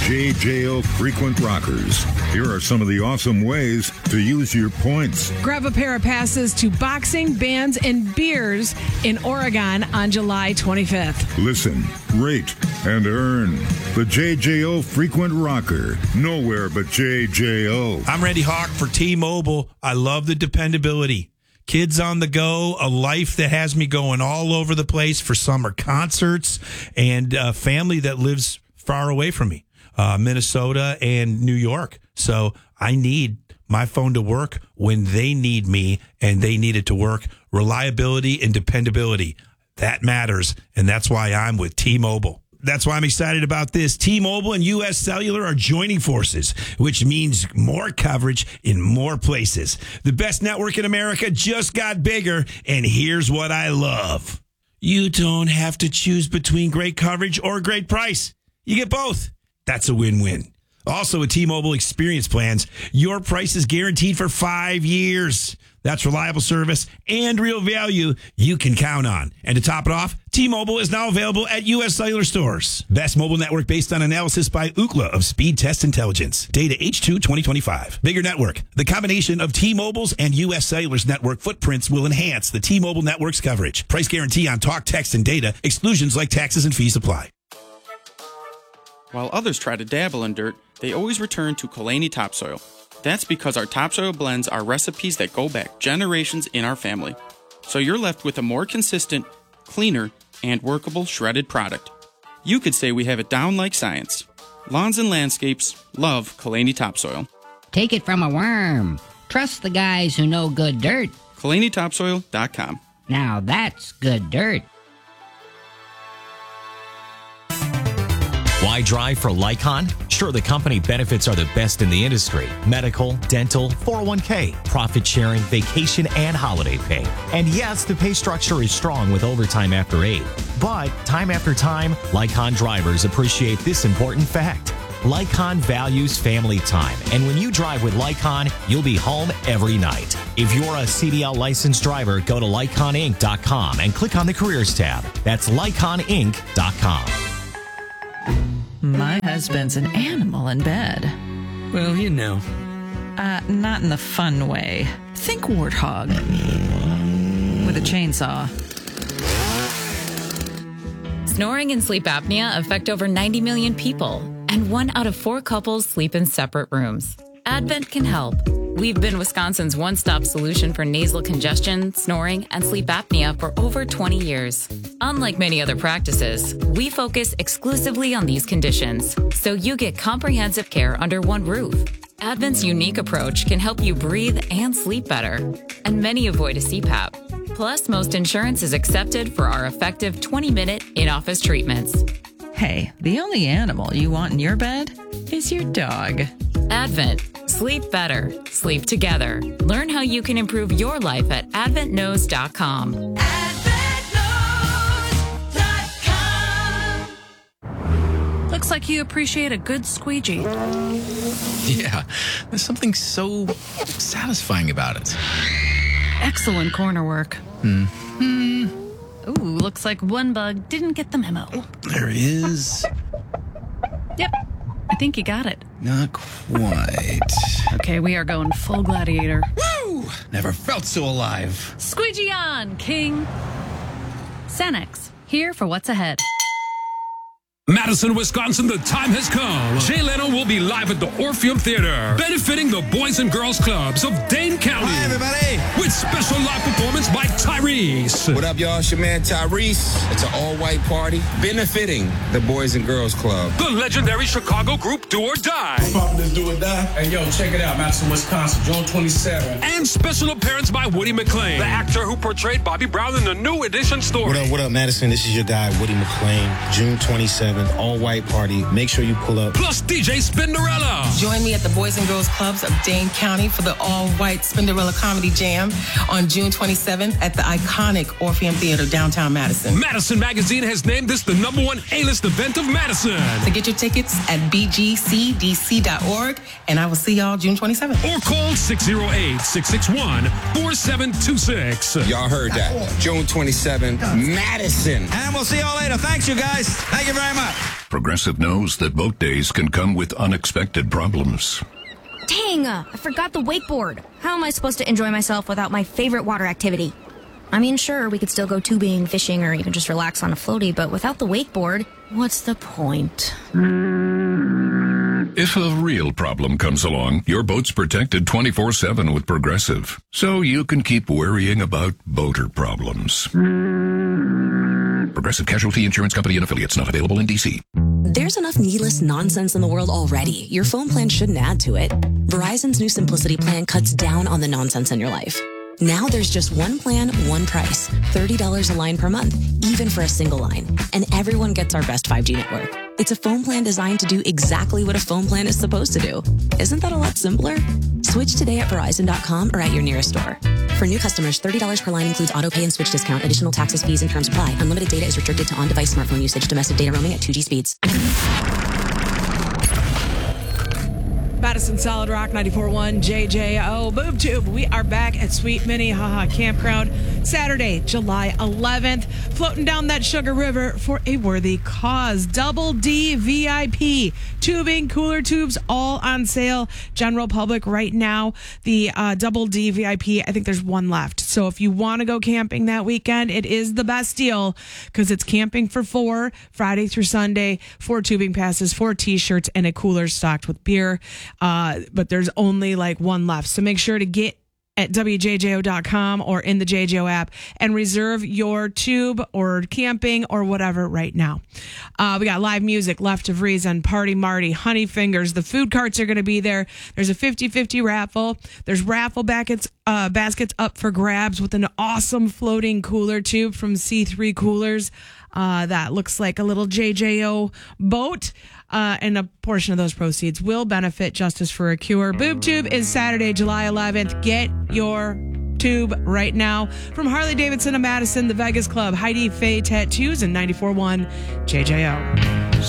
JJO Frequent Rockers. Here are some of the awesome ways to use your points. Grab a pair of passes to boxing, bands, and beers in Oregon on July 25th. Listen, rate, and earn. The JJO Frequent Rocker. Nowhere but JJO. I'm Randy Hawk for T-Mobile. I love the dependability. Kids on the go, a life that has me going all over the place for summer concerts, and a family that lives far away from me, Minnesota and New York. So I need my phone to work when they need me, and they need it to work. Reliability and dependability, that matters, and that's why I'm with T-Mobile. That's why I'm excited about this. T-Mobile and U.S. Cellular are joining forces, which means more coverage in more places. The best network in America just got bigger, and here's what I love. You don't have to choose between great coverage or great price. You get both. That's a win-win. Also, with T-Mobile Experience Plans, your price is guaranteed for 5 years. That's reliable service and real value you can count on. And to top it off, T-Mobile is now available at U.S. Cellular stores. Best mobile network based on analysis by Ookla of Speed Test Intelligence. Data H2 2025. Bigger network. The combination of T-Mobile's and U.S. Cellular's network footprints will enhance the T-Mobile network's coverage. Price guarantee on talk, text, and data. Exclusions like taxes and fees apply. While others try to dabble in dirt, they always return to Kalani Topsoil. That's because our topsoil blends are recipes that go back generations in our family. So you're left with a more consistent, cleaner, and workable shredded product. You could say we have it down like science. Lawns and landscapes love Kalani Topsoil. Take it from a worm. Trust the guys who know good dirt. KalaniTopsoil.com. Now that's good dirt. Why drive for Lycon? Sure, the company benefits are the best in the industry. Medical, dental, 401k, profit sharing, vacation, and holiday pay. And yes, the pay structure is strong with overtime after 8. But time after time, Lycon drivers appreciate this important fact. Lycon values family time. And when you drive with Lycon, you'll be home every night. If you're a CDL licensed driver, go to LyconInc.com and click on the Careers tab. That's LyconInc.com. My husband's an animal in bed. Well, you know. Not in the fun way. Think warthog. With a chainsaw. Snoring and sleep apnea affect over 90 million people, and 1 out of 4 couples sleep in separate rooms. Advent can help. We've been Wisconsin's one-stop solution for nasal congestion, snoring, and sleep apnea for over 20 years. Unlike many other practices, we focus exclusively on these conditions, so you get comprehensive care under one roof. Advent's unique approach can help you breathe and sleep better, and many avoid a CPAP. Plus, most insurance is accepted for our effective 20-minute in-office treatments. Hey, the only animal you want in your bed is your dog. Advent. Sleep better. Sleep together. Learn how you can improve your life at AdventKnows.com. AdventKnows.com. Looks like you appreciate a good squeegee. Yeah, there's something so satisfying about it. Excellent corner work. Mm-hmm. Ooh, looks like one bug didn't get the memo. There is. Yep, I think you got it. Not quite. Okay, we are going full gladiator. Woo! Never felt so alive. Squeegee on, King. Sanex, here for what's ahead. Madison, Wisconsin, the time has come. Jay Leno will be live at the Orpheum Theater, benefiting the Boys and Girls Clubs of Dane County. Hi, everybody. With special live performance by Tyrese. What up, y'all? It's your man, Tyrese. It's an all-white party benefiting the Boys and Girls Club. The legendary Chicago group Do or Die. This Do or Die. Hey, yo, check it out. Madison, Wisconsin, June 27th. And special appearance by Woody McClain, the actor who portrayed Bobby Brown in the New Edition story. What up, Madison? This is your guy, Woody McClain. June 27th. All-white party. Make sure you pull up. Plus DJ Spinderella. Join me at the Boys and Girls Clubs of Dane County for the all-white Spinderella Comedy Jam on June 27th at the iconic Orpheum Theater, downtown Madison. Madison Magazine has named this the #1 A-list event of Madison. So get your tickets at bgcdc.org, and I will see y'all June 27th. Or call 608-661-4726. Y'all heard that. June 27th, Madison. And we'll see y'all later. Thanks, you guys. Thank you very much. Progressive knows that boat days can come with unexpected problems. Dang, I forgot the wakeboard. How am I supposed to enjoy myself without my favorite water activity? I mean, sure, we could still go tubing, fishing, or even just relax on a floaty, but without the wakeboard, what's the point? If a real problem comes along, your boat's protected 24/7 with Progressive, so you can keep worrying about boater problems. Progressive Casualty Insurance Company and Affiliates, not available in D.C. There's enough needless nonsense in the world already. Your phone plan shouldn't add to it. Verizon's new Simplicity plan cuts down on the nonsense in your life. Now there's just one plan, one price, $30 a line per month, even for a single line. And everyone gets our best 5G network. It's a phone plan designed to do exactly what a phone plan is supposed to do. Isn't that a lot simpler? Switch today at Verizon.com or at your nearest store. For new customers, $30 per line includes auto pay and switch discount. Additional taxes, fees, and terms apply. Unlimited data is restricted to on-device smartphone usage. Domestic data roaming at 2G speeds. Madison Solid Rock 94.1 JJO Boob Tube. We are back at Sweet Mini Haha Campground Saturday, July 11th, floating down that Sugar River for a worthy cause. Double D VIP tubing, cooler tubes, all on sale. General public right now. The Double D VIP, I think there's one left. So if you want to go camping that weekend, it is the best deal because it's camping for 4 Friday through Sunday, 4 tubing passes, 4 t-shirts, and a cooler stocked with beer. But there's only like one left. So make sure to get at WJJO.com or in the JJO app and reserve your tube or camping or whatever right now. We got live music, Left of Reason, Party Marty, Honey Fingers. The food carts are going to be there. There's a 50-50 raffle. There's raffle baskets up for grabs with an awesome floating cooler tube from C3 Coolers. That looks like a little JJO boat. And a portion of those proceeds will benefit Justice for a Cure. Boob Tube is Saturday, July 11th. Get your tube right now. From Harley Davidson to Madison, the Vegas Club, Heidi Faye Tattoos, and 94.1 JJO.